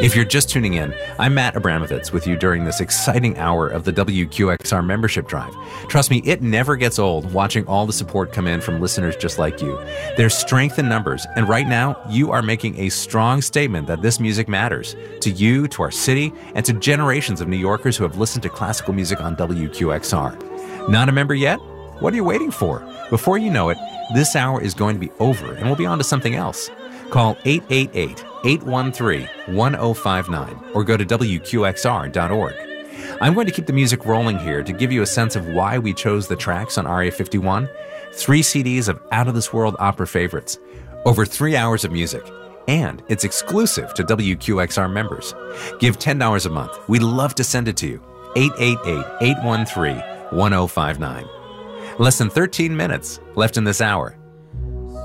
If you're just tuning in, I'm Matt Abramovitz with you during this exciting hour of the WQXR membership drive. Trust me, it never gets old watching all the support come in from listeners just like you. There's strength in numbers, and right now, you are making a strong statement that this music matters to you, to our city, and to generations of New Yorkers who have listened to classical music on WQXR. Not a member yet? What are you waiting for? Before you know it, this hour is going to be over, and we'll be on to something else. Call 888-813-1059 or go to WQXR.org. I'm going to keep the music rolling here to give you a sense of why we chose the tracks on Aria 51, 3 CDs of out-of-this-world opera favorites, over 3 hours of music, and it's exclusive to WQXR members. Give $10 a month. We'd love to send it to you. 888-813-1059. Less than 13 minutes left in this hour.